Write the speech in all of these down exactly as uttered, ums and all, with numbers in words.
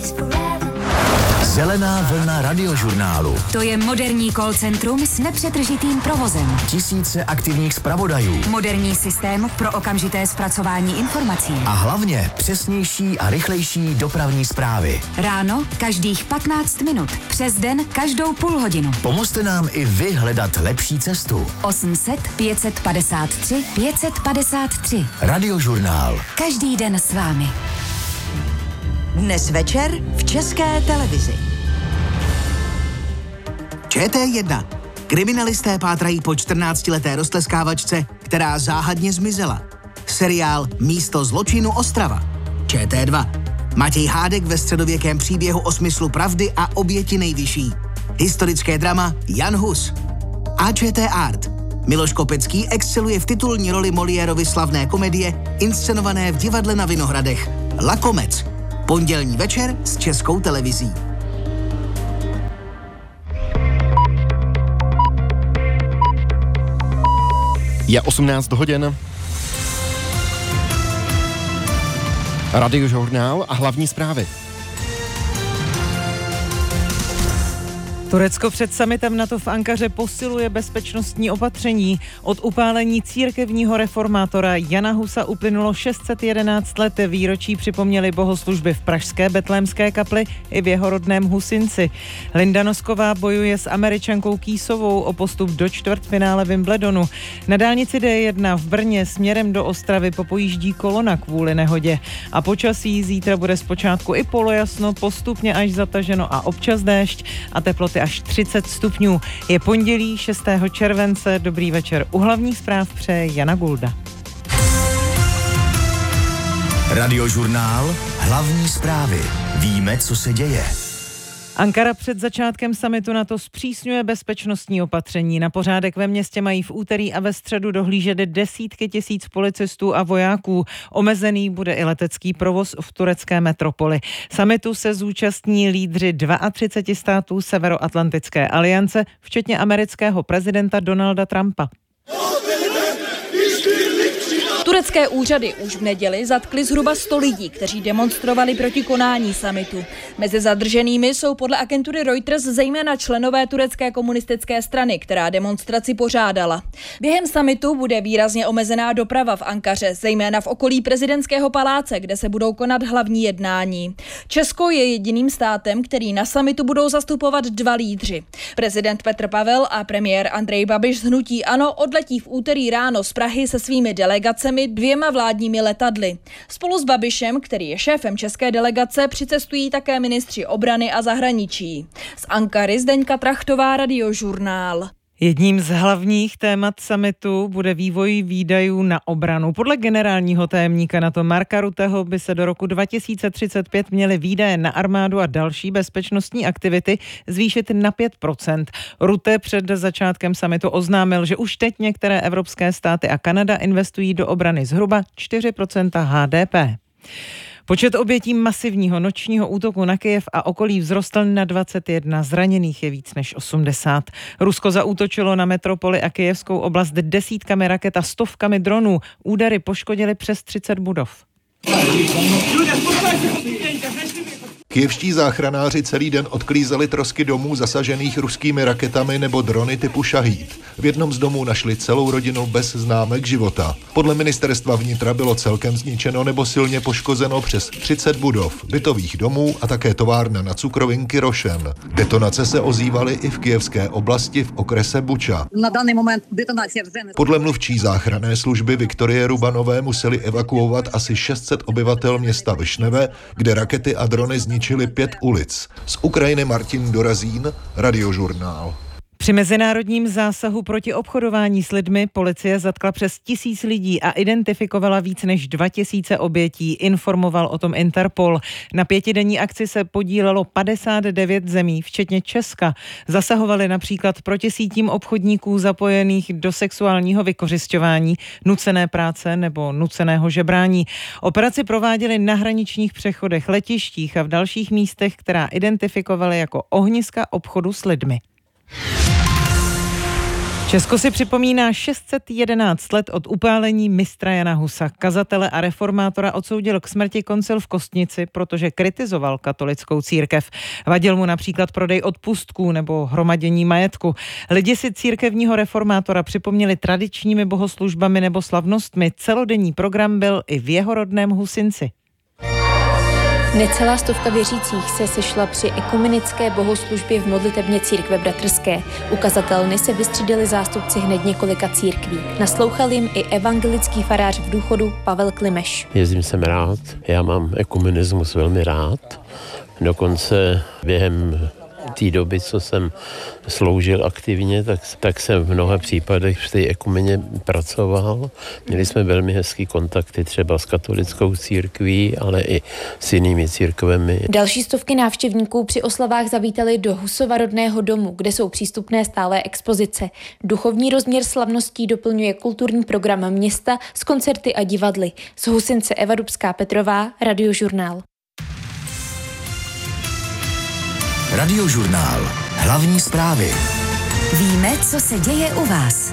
Zelená vlna radiožurnálu. To je moderní call centrum s nepřetržitým provozem. Tisíce aktivních zpravodajů. Moderní systém pro okamžité zpracování informací. A hlavně přesnější a rychlejší dopravní zprávy. Ráno každých patnáct minut. Přes den každou půl hodinu. Pomozte nám i vy hledat lepší cestu. osm set pět padesát tři pět padesát tři. Radiožurnál. Každý den s vámi. Dnes večer v České televizi. Č T jedna. Kriminalisté pátrají po čtrnáctileté roztleskávačce, která záhadně zmizela. Seriál Místo zločinu Ostrava. Č T dva. Matěj Hádek ve středověkém příběhu o smyslu pravdy a oběti nejvyšší. Historické drama Jan Hus. A Č T Art. Miloš Kopecký exceluje v titulní roli Moliérovy slavné komedie, inscenované v divadle na Vinohradech. Lakomec. Pondělní večer s Českou televizí. Je osmnáct hodin. Radiožurnál a hlavní zprávy. Turecko před summitem NATO v Ankaře posiluje bezpečnostní opatření. Od upálení církevního reformátora Jana Husa uplynulo šest set jedenáct let. Výročí připomněly bohoslužby v pražské Betlémské kapli i v jeho rodném Husinci. Linda Nosková bojuje s Američankou Kýsovou o postup do čtvrtfinále Wimbledonu. Na dálnici D jedna v Brně směrem do Ostravy popojíždí kolona kvůli nehodě. A počasí zítra bude zpočátku i polojasno, postupně až zataženo a občas déšť a teploty až třicet stupňů. Je pondělí šestého července. Dobrý večer. U hlavních zpráv přeje Jana Gulda. Radiožurnál. Hlavní zprávy. Víme, co se děje. Ankara před začátkem summitu NATO zpřísňuje bezpečnostní opatření. Na pořádek ve městě mají v úterý a ve středu dohlížet desítky tisíc policistů a vojáků. Omezený bude i letecký provoz v turecké metropoli. Summitu se zúčastní lídři třiceti dvou států Severoatlantické aliance, včetně amerického prezidenta Donalda Trumpa. Turecké úřady už v neděli zatkli zhruba sto lidí, kteří demonstrovali proti konání summitu. Mezi zadrženými jsou podle agentury Reuters zejména členové turecké komunistické strany, která demonstraci pořádala. Během summitu bude výrazně omezená doprava v Ankaře, zejména v okolí prezidentského paláce, kde se budou konat hlavní jednání. Česko je jediným státem, který na summitu budou zastupovat dva lídři. Prezident Petr Pavel a premiér Andrej Babiš z hnutí ANO odletí v úterý ráno z Prahy se svými delegacemi dvěma vládními letadly. Spolu s Babišem, který je šéfem české delegace, přicestují také ministři obrany a zahraničí. Z Ankary Zdeňka Trachtová, Radiožurnál. Jedním z hlavních témat summitu bude vývoj výdajů na obranu. Podle generálního tajemníka NATO Marka Rutteho by se do roku dva tisíce třicet pět měly výdaje na armádu a další bezpečnostní aktivity zvýšit na pět procent. Rutte před začátkem summitu oznámil, že už teď některé evropské státy a Kanada investují do obrany zhruba čtyři procenta H D P. Počet obětí masivního nočního útoku na Kyjev a okolí vzrostl na dvacet jedna, zraněných je víc než osmdesát. Rusko zaútočilo na metropoli a kyjevskou oblast desítkami raket a stovkami dronů. Údery poškodily přes třicet budov. Kyjevští záchranáři celý den odklízeli trosky domů zasažených ruskými raketami nebo drony typu Šahíd. V jednom z domů našli celou rodinu bez známek života. Podle ministerstva vnitra bylo celkem zničeno nebo silně poškozeno přes třicet budov, bytových domů a také továrna na cukrovinky Rošen. Detonace se ozývaly i v kyjevské oblasti v okrese Buča. Podle mluvčí záchranné služby Viktorie Rubanové museli evakuovat asi šest set obyvatel města Višneve, kde rakety a drony zničily zničili pět ulic. Z Ukrajiny Martin Dorazín, Radiožurnál. Při mezinárodním zásahu proti obchodování s lidmi policie zatkla přes tisíc lidí a identifikovala víc než dva tisíce obětí, informoval o tom Interpol. Na pětidenní akci se podílelo padesát devět zemí, včetně Česka. Zasahovali například proti sítím obchodníků zapojených do sexuálního vykořisťování, nucené práce nebo nuceného žebrání. Operaci prováděli na hraničních přechodech, letištích a v dalších místech, která identifikovali jako ohniska obchodu s lidmi. Česko si připomíná šest set jedenáct let od upálení mistra Jana Husa. Kazatele a reformátora odsoudil k smrti koncil v Kostnici, protože kritizoval katolickou církev. Vadil mu například prodej odpustků nebo hromadění majetku. Lidi si církevního reformátora připomněli tradičními bohoslužbami nebo slavnostmi. Celodenní program byl i v jeho rodném Husinci. Necelá stovka věřících se sešla při ekumenické bohoslužbě v modlitebně církve bratrské. U kazatelny se vystřídali zástupci hned několika církví. Naslouchal jim i evangelický farář v důchodu Pavel Klimeš. Jezdím sem rád, já mám ekumenismus velmi rád. Dokonce během té doby, co jsem sloužil aktivně, tak, tak jsem v mnoha případech v té ekumeně pracoval. Měli jsme velmi hezký kontakty třeba s katolickou církví, ale i s jinými církvemi. Další stovky návštěvníků při oslavách zavítali do Husova rodného domu, kde jsou přístupné stálé expozice. Duchovní rozměr slavností doplňuje kulturní program města s koncerty a divadly. Z Husince Eva Dubská Petrová, Radiožurnál. Radiožurnál. Hlavní zprávy. Víme, co se děje u vás.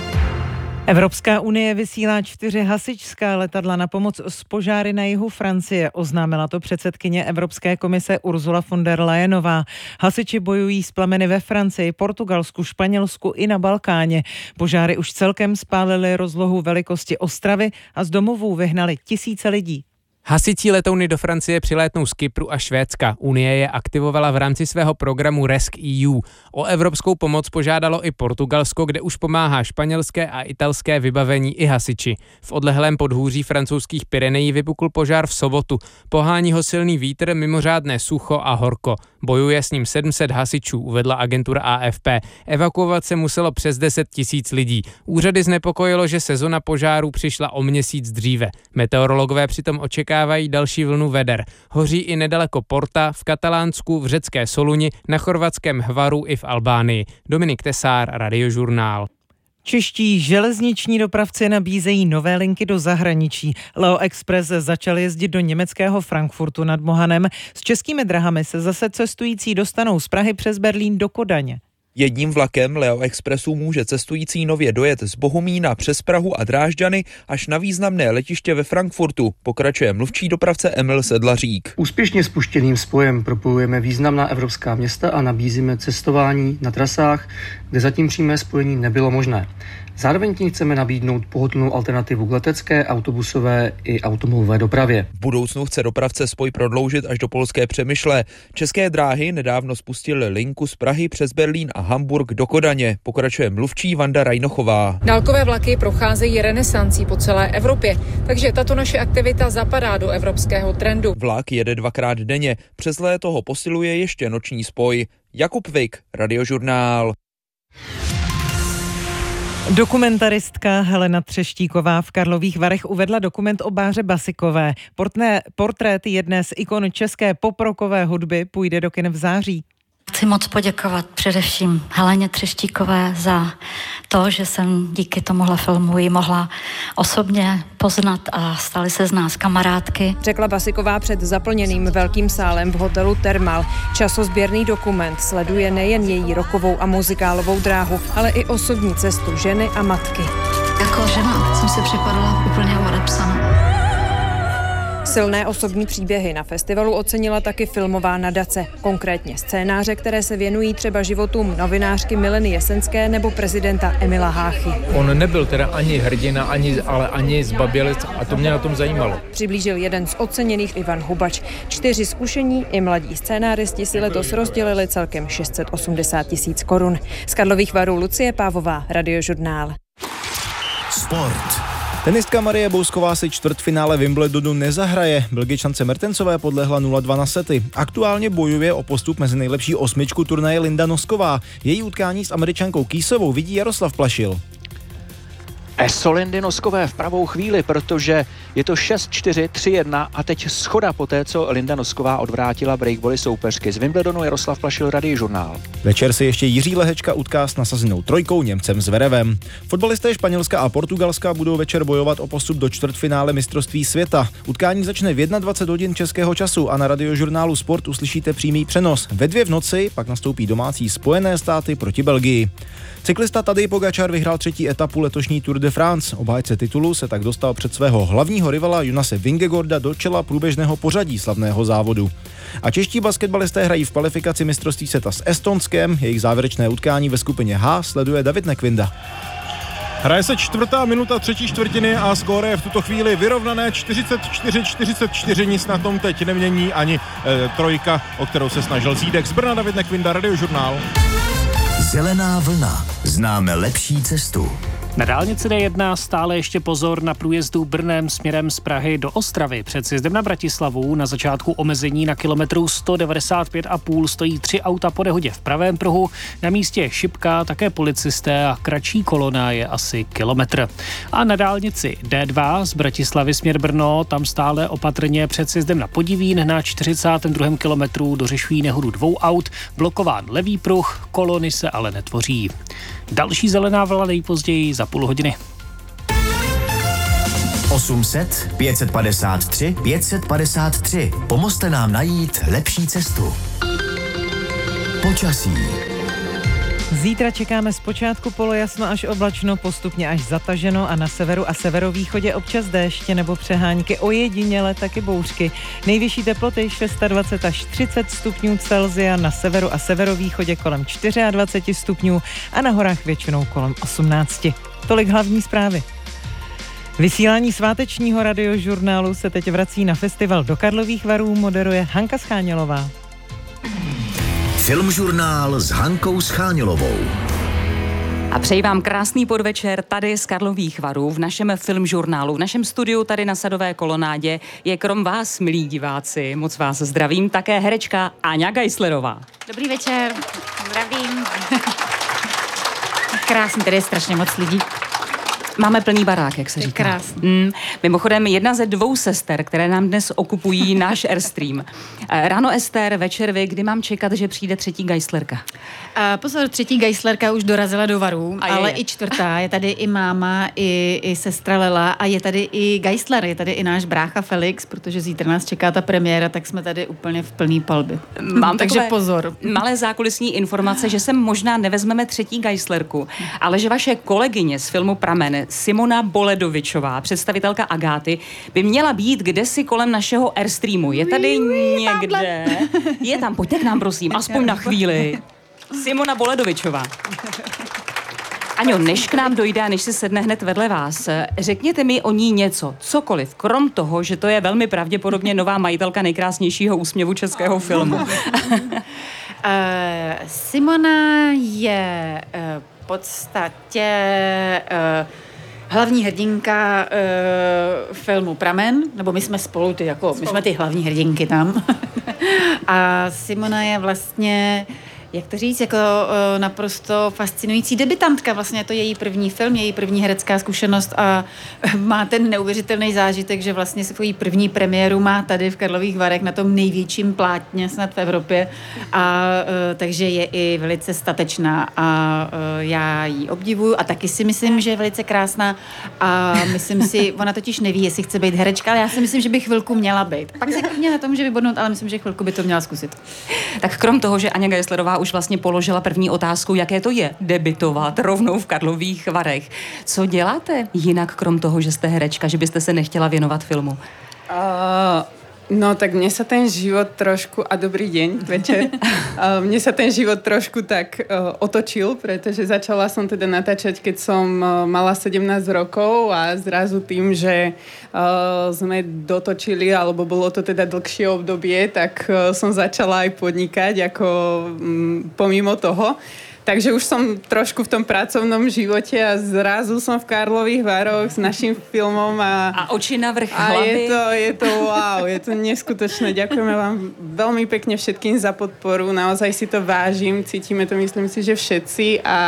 Evropská unie vysílá čtyři hasičská letadla na pomoc s požáry na jihu Francie. Oznámila to předsedkyně Evropské komise Ursula von der Leyenová. Hasiči bojují s plameny ve Francii, Portugalsku, Španělsku i na Balkáně. Požáry už celkem spálily rozlohu velikosti Ostravy a z domovů vyhnali tisíce lidí. Hasicí letouny do Francie přilétnou z Kypru a Švédska. Unie je aktivovala v rámci svého programu RescEU. O evropskou pomoc požádalo i Portugalsko, kde už pomáhá španělské a italské vybavení i hasiči. V odlehlém podhůří francouzských Pyrenejí vypukl požár v sobotu. Pohání ho silný vítr, mimořádné sucho a horko. Bojuje s ním sedm set hasičů, uvedla agentura A F P. Evakuovat se muselo přes deset tisíc lidí. Úřady znepokojilo, že sezona požárů přišla o měsíc dříve. Meteorologové přitom očekávají další vlnu veder. Hoří i nedaleko Porta, v Katalánsku, v řecké Soluni, na chorvatském Hvaru i v Albánii. Dominik Tesár, Radiožurnál. Čeští železniční dopravci nabízejí nové linky do zahraničí. Leo Express začal jezdit do německého Frankfurtu nad Mohanem. S českými drahami se zase cestující dostanou z Prahy přes Berlín do Kodaně. Jedním vlakem Leo Expressu může cestující nově dojet z Bohumína přes Prahu a Drážďany až na významné letiště ve Frankfurtu, pokračuje mluvčí dopravce Emil Sedlařík. Úspěšně spuštěným spojem propojujeme významná evropská města a nabízíme cestování na trasách, kde zatím přímé spojení nebylo možné. Zároveň tím chceme nabídnout pohodlnou alternativu k letecké, autobusové i automobilové dopravě. V budoucnu chce dopravce spoj prodloužit až do polské Přemyšle. České dráhy nedávno spustily linku z Prahy přes Berlín a Hamburg do Kodaně, pokračuje mluvčí Vanda Rajnochová. Dálkové vlaky procházejí renesancí po celé Evropě, takže tato naše aktivita zapadá do evropského trendu. Vlak jede dvakrát denně, přes léto ho posiluje ještě noční spoj. Jakub Vik, Radiožurnál. Dokumentaristka Helena Třeštíková v Karlových Varech uvedla dokument o Báře Basikové. Portré, portrét jedné z ikon české poprokové hudby půjde do kin v září. Chci moc poděkovat především Heleně Třeštíkové za to, že jsem díky tomuhle filmu ji mohla osobně poznat a staly se z nás kamarádky. Řekla Basiková před zaplněným velkým sálem v hotelu Thermal. Časozběrný dokument sleduje nejen její rockovou a muzikálovou dráhu, ale i osobní cestu ženy a matky. Jako žena jsem si připadala úplně odepsaná. Silné osobní příběhy na festivalu ocenila taky filmová nadace, konkrétně scénáře, které se věnují třeba životům novinářky Mileny Jesenské nebo prezidenta Emila Háchy. On nebyl teda ani hrdina, ani, ale ani zbabělec a to mě na tom zajímalo. Přiblížil jeden z oceněných Ivan Hubač. Čtyři zkušení i mladí scénáristi si letos rozdělili celkem šest set osmdesát tisíc korun. Z Karlových Varů Lucie Pávová, Radiožurnál. Sport. Tenistka Marie Bousková si čtvrtfinále Wimbledonu nezahraje. Belgičance Mertensové podlehla nula dva na sety. Aktuálně bojuje o postup mezi nejlepší osmičku turnaje Linda Nosková. Její utkání s Američankou Kýsovou vidí Jaroslav Plašil. Solindy Noskové v pravou chvíli, protože je to šest čtyři, tři jedna a teď schoda po té, co Linda Nosková odvrátila breakvolley soupeřky. Z Wimbledonu Jaroslav Plašil, Radiožurnál. Večer se ještě Jiří Lehečka utká s nasazenou trojkou Němcem Zverevem. Fotbalisté Španělska a Portugalska budou večer bojovat o postup do čtvrtfinále mistrovství světa. Utkání začne v dvacet jedna hodin českého času a na Radiožurnálu Sport uslyšíte přímý přenos. Ve dvě v noci pak nastoupí domácí Spojené státy proti Belgii. Cyklista Tadej Pogačar vyhrál třetí etapu letošní Tour de France. Obhájce titulu se tak dostal před svého hlavního rivala Jonase Vingegaarda do čela průběžného pořadí slavného závodu. A čeští basketbalisté hrají v kvalifikaci mistrovství světa s Estonskem. Jejich závěrečné utkání ve skupině H sleduje David Nekvinda. Hraje se čtvrtá minuta třetí čtvrtiny a skóre je v tuto chvíli vyrovnané čtyřicet čtyři čtyřicet čtyři, nic na tom teď nemění ani e, trojka, o kterou se snažil Zídek. Z Brna David Nekvinda, Radiožurnál. Zelená vlna. Známe lepší cestu. Na dálnici D jedna stále ještě pozor na průjezdu Brnem směrem z Prahy do Ostravy. Před sjezdem na Bratislavu na začátku omezení na kilometru sto devadesát pět a půl stojí tři auta po nehodě v pravém pruhu. Na místě je šipka, také policisté a kratší kolona je asi kilometr. A na dálnici D dva z Bratislavy směr Brno, tam stále opatrně před sjezdem na Podivín na čtyřicátém druhém kilometru dořešují nehodu dvou aut, blokován levý pruh, kolony se ale netvoří. Další zelená vlna nejpozději za půl hodiny. osm set, pět set padesát tři, pět set padesát tři. Pomozte nám najít lepší cestu. Počasí. Zítra čekáme zpočátku polojasno až oblačno, postupně až zataženo a na severu a severovýchodě občas déště nebo přehánky, ojediněle taky bouřky. Nejvyšší teploty dvacet šest až třicet stupňů Celsia, na severu a severovýchodě kolem dvacet čtyři stupňů a na horách většinou kolem osmnáct. Tolik hlavní zprávy. Vysílání svátečního Radiožurnálu se teď vrací na festival do Karlových Varů, moderuje Hanka Schánělová. Filmžurnál s Hankou Schánělovou. A přeji vám krásný podvečer tady z Karlových Varů v našem filmžurnálu. V našem studiu tady na Sadové kolonádě je krom vás, milí diváci, moc vás zdravím, také herečka Áňa Geislerová. Dobrý večer, zdravím. Krásný, tady je strašně moc lidí. Máme plný barák, jak se říká. Krásný. Mm, mimochodem, jedna ze dvou sester, které nám dnes okupují náš Airstream. Ráno Ester, večer vy, kdy mám čekat, že přijde třetí Geislerka? Uh, pozor, třetí Geislerka už dorazila do Varů, ale je. i čtvrtá. Je tady i máma, i, i sestra Lela a je tady i Geisler, je tady i náš brácha Felix, protože zítra nás čeká ta premiéra, tak jsme tady úplně v plný palbě. Mám takže pozor. Malé zákulisní informace, že sem možná nevezmeme třetí Geislerku, ale že vaše kolegyně z filmu Pramen, Simona Boledovičová, představitelka Agáty, by měla být kdesi kolem našeho Airstreamu. Je tady někde? Je tam, pojďte k nám, prosím, aspoň na chvíli. Simona Boledovičová. Aňo, než k nám dojde a než si sedne hned vedle vás, řekněte mi o ní něco, cokoliv, krom toho, že to je velmi pravděpodobně nová majitelka nejkrásnějšího úsměvu českého filmu. uh, Simona je uh, v podstatě uh, hlavní hrdinka uh, filmu Pramen, nebo my jsme spolu ty, jako, my jsme ty hlavní hrdinky tam. A Simona je vlastně, jak to říct, jako uh, naprosto fascinující debutantka. Vlastně je to její první film, její první herecká zkušenost a má ten neuvěřitelný zážitek, že vlastně svoji první premiéru má tady v Karlových Varech na tom největším plátně snad v Evropě. A uh, takže je i velice statečná a uh, já ji obdivuju a taky si myslím, že je velice krásná a myslím si, ona totiž neví, jestli chce být herečka, ale já si myslím, že by chvilku měla být. Pak se klidně na tom, že vybodnout, ale myslím, že chvilku by to měla zkusit. Tak krom toho, že Áňa Geislerová už vlastně položila první otázku, jaké to je debitovat rovnou v Karlových Varech. Co děláte jinak krom toho, že jste herečka, že byste se nechtěla věnovat filmu? Uh, no tak mne sa ten život trošku, a dobrý deň, večer, uh, mne sa ten život trošku tak uh, otočil, pretože začala som teda natáčať, keď som uh, mala sedemnásť rokov a zrazu tým, že uh, sme dotočili, alebo bolo to teda dlhšie obdobie, tak uh, som začala aj podnikať ako um, pomimo toho. Takže už som trošku v tom pracovnom živote a zrazu som v Karlových Varoch s naším filmom a... A oči na vrch a hlavy. je to, je to wow, je to neskutočné. Ďakujeme vám veľmi pekne všetkým za podporu, naozaj si to vážim, cítime to, myslím si, že všetci a,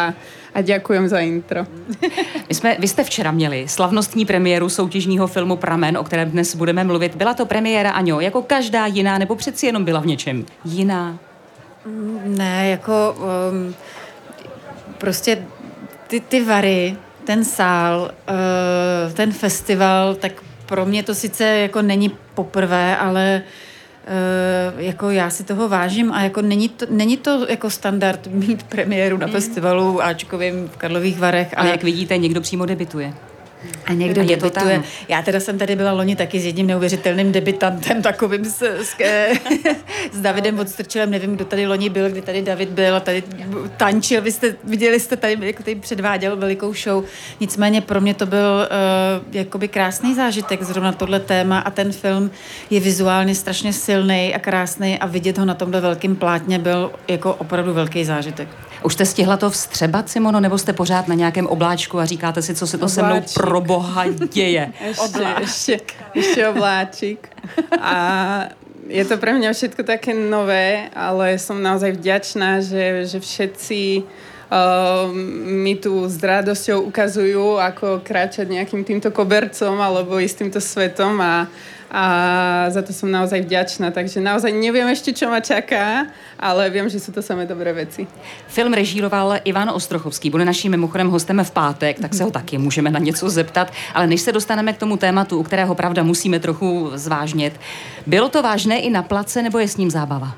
a ďakujem za intro. My jsme, vy jste včera měli slavnostní premiéru soutěžního filmu Pramen, o kterém dnes budeme mluvit. Byla to premiéra, Aňo, jako každá jiná, nebo přeci jenom byla v něčem jiná? Ne, jako um, prostě ty, ty Vary, ten sál, uh, ten festival, tak pro mě to sice jako není poprvé, ale uh, jako já si toho vážím a jako není to, není to jako standard mít premiéru na festivalu Ačkovým v Karlových Varech. Ale jak vidíte, někdo přímo debituje. A někdo debituje. Já teda jsem tady byla loni taky s jedním neuvěřitelným debitantem, takovým s, s, s Davidem Odstrčilem. Nevím, kdo tady loni byl, kdy tady David byl a tady tančil. Vy jste, viděli jste tady, jak tady předváděl velikou show. Nicméně pro mě to byl uh, jakoby krásný zážitek, zrovna tohle téma, a ten film je vizuálně strašně silný a krásný a vidět ho na tomhle velkém plátně byl jako opravdu velký zážitek. Už jste stihla to vstřebat, Simono, nebo jste pořád na nějakém obláčku a říkáte si, co se to obláčik. Se mnou pro boha děje? Ešte, ešte, ešte obláčik. A je to pre mňa všetko také nové, ale som naozaj vďačná, že, že všetci uh, mi tu s radosťou ukazujú, ako kráčať nejakým týmto kobercom alebo ísť týmto svetom a a za to som naozaj vďačná, takže naozaj neviem ešte, čo ma čaká, ale viem, že sú to samé dobré veci. Film režíroval Ivan Ostrochovský, bude naším mimochodem hostem v pátek, tak se ho taky můžeme na něco zeptat, ale než se dostaneme k tomu tématu, u kterého pravda musíme trochu zvážnět, bylo to vážné i na place, nebo je s ním zábava?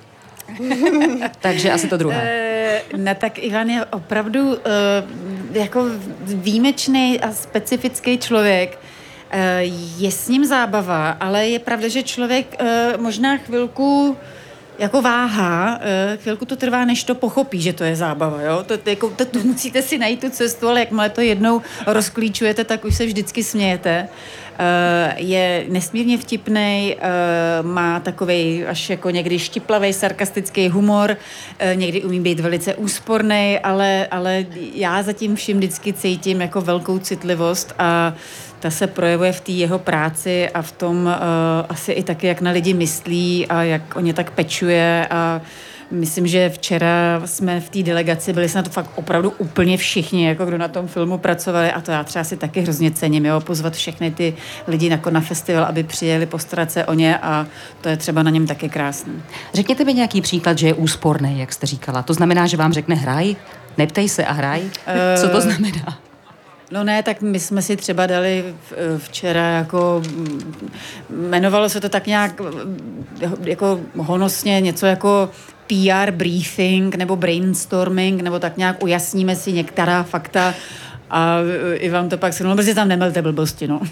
Takže asi to druhé. E, ne, tak Ivan je opravdu e, jako výjimečný a specifický člověk. Je s ním zábava, ale je pravda, že člověk možná chvilku jako váhá, chvilku to trvá, než to pochopí, že to je zábava, jo? To, jako, to, to musíte si najít tu cestu, ale jakmile to jednou rozklíčujete, tak už se vždycky smějete. Je nesmírně vtipnej, má takovej až jako někdy štiplavej, sarkastický humor, někdy umí být velice úspornej, ale, ale já zatím vším vždycky cítím jako velkou citlivost a ta se projevuje v té jeho práci a v tom uh, asi i taky, jak na lidi myslí a jak o ně tak pečuje a myslím, že včera jsme v té delegaci, byli jsme na to fakt opravdu úplně všichni, jako kdo na tom filmu pracovali a to já třeba si taky hrozně cením, jo, pozvat všechny ty lidi na, na festival, aby přijeli postarat se o ně a to je třeba na něm taky krásný. Řekněte mi nějaký příklad, že je úsporný, jak jste říkala. To znamená, že vám řekne hraj, neptej se a hraj? Uh, Co to znamená? No ne, tak my jsme si třeba dali včera jako, jmenovalo se to tak nějak jako honosně něco jako P R briefing nebo brainstorming, nebo tak nějak ujasníme si některá fakta a Ivan to pak shrnul, protože tam nemelte blbosti, no.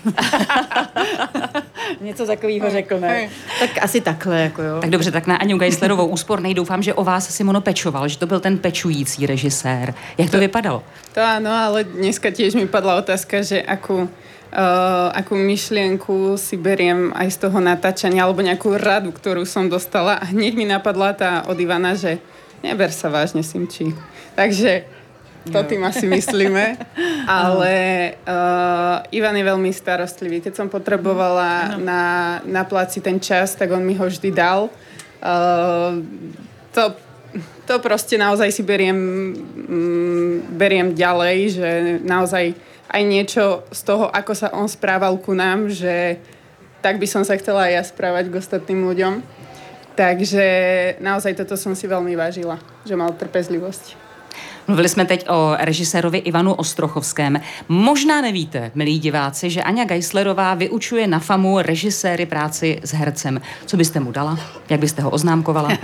Něco takového řekl, ne? Tak asi takhle, jako jo. Tak dobře, tak na Aňu Geislerovou úspornej doufám, že o vás Simono pečoval, že to byl ten pečující režisér. Jak to, to vypadalo? To áno, ale dneska tiež mi padla otázka, že akú, uh, akú myšlienku si beriem aj z toho natáčania, alebo nejakú radu, ktorú som dostala a hneď mi napadla tá od Ivana, že neber sa vážne, Simči. Takže to tým asi myslíme, ale uh, Ivan je veľmi starostlivý. Keď som potrebovala na, na pláci ten čas, tak on mi ho vždy dal. Uh, to, to proste naozaj si beriem, um, beriem ďalej, že naozaj aj niečo z toho, ako sa on správal ku nám, že tak by som sa chcela aj ja správať k ostatným ľuďom. Takže naozaj toto som si veľmi vážila, že mal trpezlivosť. Mluvili jsme teď o režisérovi Ivanu Ostrochovském. Možná nevíte, milí diváci, že Aňa Geislerová vyučuje na FAMu režiséry práci s hercem. Co byste mu dala? Jak byste ho oznámkovala? uh,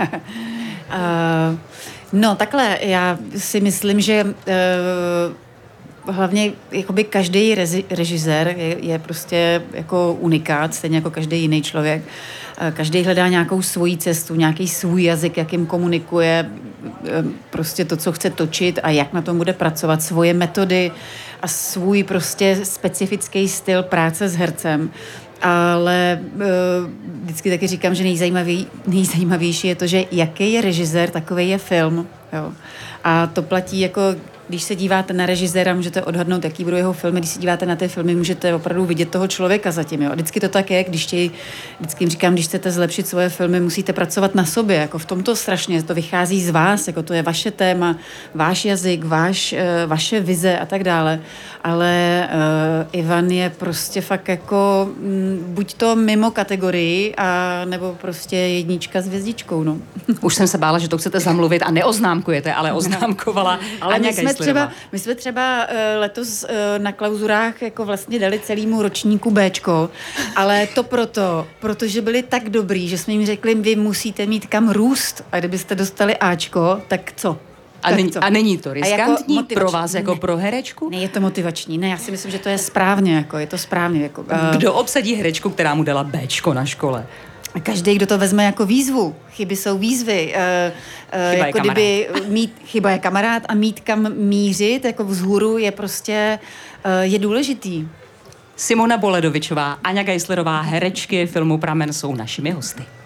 no takhle, já si myslím, že uh, hlavně jakoby každý rezi, režisér je, je prostě jako unikát, stejně jako každý jiný člověk. Každý hledá nějakou svoji cestu, nějaký svůj jazyk, jakým komunikuje, prostě to, co chce točit a jak na tom bude pracovat, svoje metody a svůj prostě specifický styl práce s hercem. Ale vždycky taky říkám, že nejzajímavější, nejzajímavější je to, že jaký je režisér, takový je film. Jo. A to platí jako když se díváte na režiséra, můžete odhadnout, jaký budou jeho filmy, když se díváte na ty filmy, můžete opravdu vidět toho člověka zatím. Jo. Vždycky to tak je, když chtějí, vždycky jim říkám, když chcete zlepšit svoje filmy, musíte pracovat na sobě. Jako v tomto strašně, to vychází z vás, jako to je vaše téma, váš jazyk, váš, vaše vize a tak dále. Ale uh, Ivan je prostě fakt jako m, buď to mimo kategorii, a nebo prostě jednička s hvězdičkou, no. Už jsem se bála, že to chcete zamluvit a neoznámkujete, ale oznámkovala ale Aňa my jsme, Geislerová. třeba, my jsme třeba uh, letos uh, na klauzurách jako vlastně dali celému ročníku Béčko, ale to proto, protože byli tak dobrý, že jsme jim řekli, vy musíte mít kam růst a kdybyste dostali Áčko, tak co? A, není, a není to riskantní jako pro vás, jako ne, pro herečku? Ne, je to motivační. Ne, já si myslím, že to je správně, jako, je to správně. Jako, uh, Kdo obsadí herečku, která mu dala Béčko na škole? Každý, kdo to vezme jako výzvu. Chyby jsou výzvy. Uh, uh, jako kdyby mít, chyba je kamarád a mít kam mířit, jako vzhůru je prostě, uh, je důležitý. Simona Boledovičová, Aňa Geislerová, herečky filmu Pramen jsou našimi hosty.